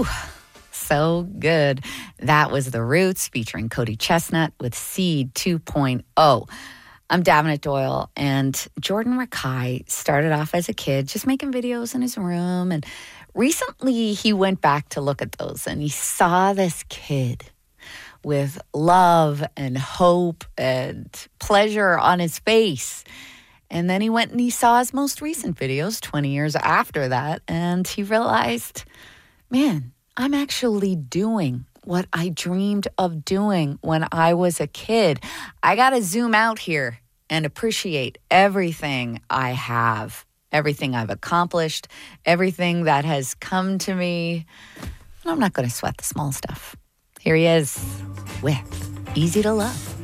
Whew, so good. That was The Roots featuring Cody Chestnut with Seed 2.0. I'm Davenant Doyle, and Jordan Rakai started off as a kid just making videos in his room, and recently he went back to look at those, and he saw this kid with love and hope and pleasure on his face. And then he went and he saw his most recent videos 20 years after that, and he realized, man, I'm actually doing what I dreamed of doing when I was a kid. I got to zoom out here and appreciate everything I have, everything I've accomplished, everything that has come to me. And I'm not going to sweat the small stuff. Here he is with Easy to Love.